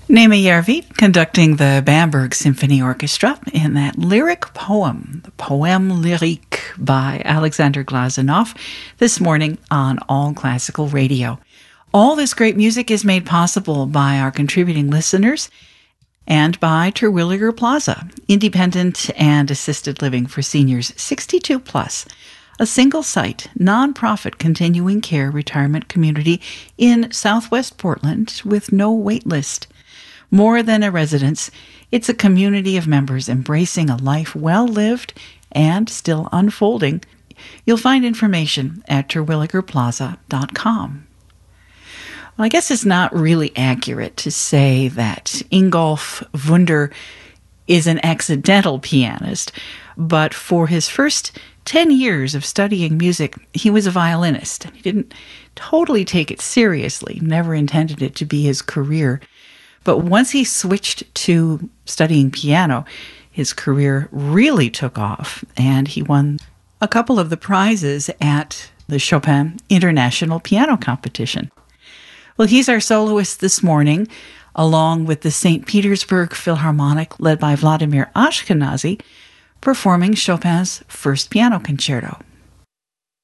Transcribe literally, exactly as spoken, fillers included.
Naima Järvi conducting the Bamberg Symphony Orchestra in that lyric poem, the Poème Lyrique by Alexander Glazunov, this morning on All Classical Radio. All this great music is made possible by our contributing listeners and by Terwilliger Plaza, independent and assisted living for seniors sixty-two plus, a single-site, non-profit continuing care retirement community in Southwest Portland with no wait list. More than a residence, it's a community of members embracing a life well lived and still unfolding. You'll find information at terwilliger plaza dot com. Well, I guess it's not really accurate to say that Ingolf Wunder is an accidental pianist, but for his first ten years of studying music, he was a violinist. He didn't totally take it seriously, never intended it to be his career. But once he switched to studying piano, his career really took off, and he won a couple of the prizes at the Chopin International Piano Competition. Well, he's our soloist this morning, along with the Saint Petersburg Philharmonic, led by Vladimir Ashkenazy, performing Chopin's first piano concerto.